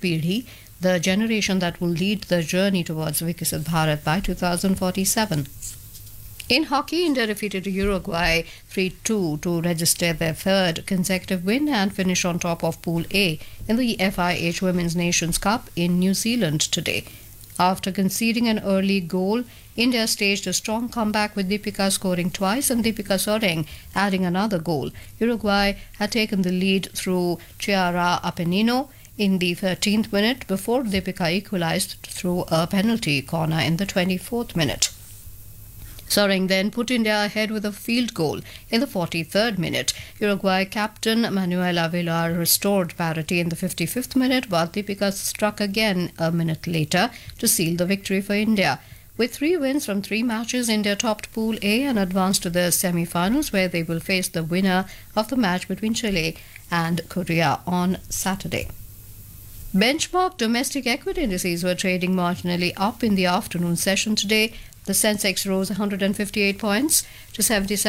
Peedhi, the generation that will lead the journey towards Viksit Bharat by 2047. In hockey, India defeated Uruguay 3-2 to register their third consecutive win and finish on top of Pool A in the FIH Women's Nations Cup in New Zealand today. After conceding an early goal, India staged a strong comeback with Deepika scoring twice and Deepika Sorensen adding another goal. Uruguay had taken the lead through Chiara Apenino in the 13th minute before Deepika equalized through a penalty corner in the 24th minute. Sorensen then put India ahead with a field goal in the 43rd minute. Uruguay captain Manuela Villar restored parity in the 55th minute, but Deepika struck again a minute later to seal the victory for India. With 3 wins from 3 matches, India topped Pool A and advanced to the semi-finals, where they will face the winner of the match between Chile and Korea on Saturday. Benchmark domestic equity indices were trading marginally up in the afternoon session today. The Sensex rose 158 points to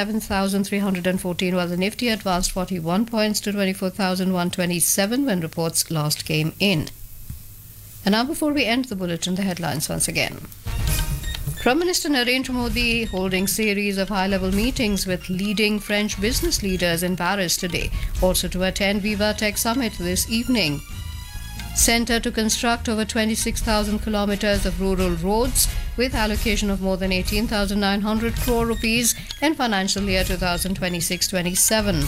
77,314, while the Nifty advanced 41 points to 24,127 when reports last came in. And now, before we end the bulletin, the headlines once again. Prime Minister Narendra Modi holding series of high-level meetings with leading French business leaders in Paris today, also to attend Viva Tech Summit this evening. Centre to construct over 26,000 kilometres of rural roads with allocation of more than 18,900 crore rupees in financial year 2026-27.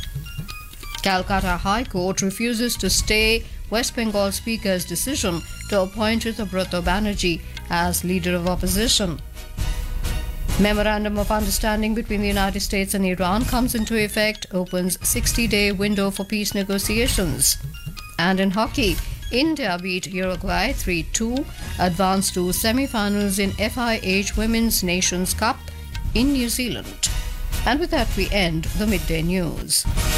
Calcutta High Court refuses to stay West Bengal Speaker's decision to appoint Ritubrata Banerjee as Leader of Opposition. Memorandum of Understanding between the United States and Iran comes into effect, opens 60-day window for peace negotiations. And in hockey, India beat Uruguay 3-2, advanced to semi-finals in FIH Women's Nations Cup in New Zealand. And with that, we end the midday news.